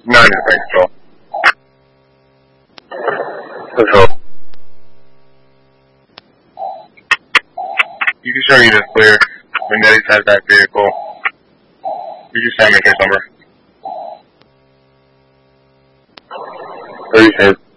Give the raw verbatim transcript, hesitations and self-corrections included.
No, I need a bank control. Control. You can show me this clear. When Nettie has that vehicle. You can send me a case number. thirty-six.